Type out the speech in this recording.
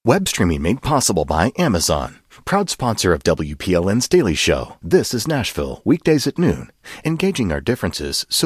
Web streaming made possible by Amazon. Proud sponsor of WPLN's Daily Show. This is Nashville, weekdays at noon. Engaging our differences so